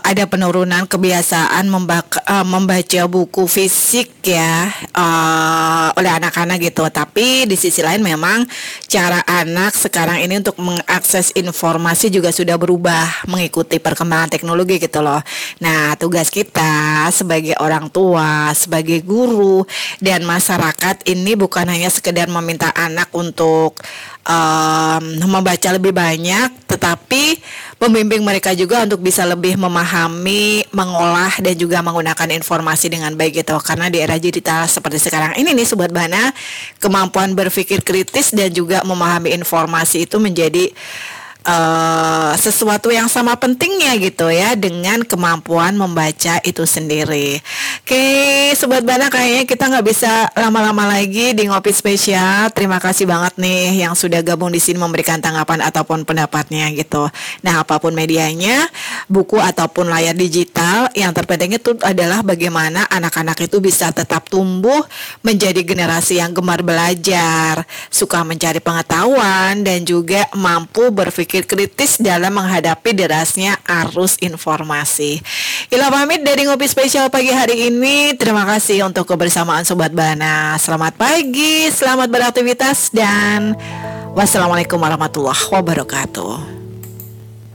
ada penurunan kebiasaan membaca buku fisik ya oleh anak-anak gitu. Tapi di sisi lain memang cara anak sekarang ini untuk mengakses informasi juga sudah berubah mengikuti perkembangan teknologi gitu loh. Nah, tugas kita sebagai orang tua, sebagai guru dan masyarakat ini bukan hanya sekedar meminta anak untuk membaca lebih banyak, tetapi membimbing mereka juga untuk bisa lebih memahami, mengolah dan juga menggunakan informasi dengan baik gitu. Karena di era digital seperti sekarang ini nih Sobat Bana, kemampuan berpikir kritis dan juga memahami informasi itu menjadi sesuatu yang sama pentingnya gitu ya dengan kemampuan membaca itu sendiri. Oke, Sobat Bana, kayaknya kita nggak bisa lama-lama lagi di Ngopi Spesial. Terima kasih banget nih yang sudah gabung di sini memberikan tanggapan ataupun pendapatnya gitu. Nah, apapun medianya, buku ataupun layar digital, yang terpenting itu adalah bagaimana anak-anak itu bisa tetap tumbuh menjadi generasi yang gemar belajar, suka mencari pengetahuan dan juga mampu berpikir kritis dalam menghadapi derasnya arus informasi. Ila pamit dari Ngopi Spesial pagi hari ini. Terima kasih untuk kebersamaan Sobat Bana. Selamat pagi, selamat beraktivitas dan wassalamualaikum warahmatullahi wabarakatuh.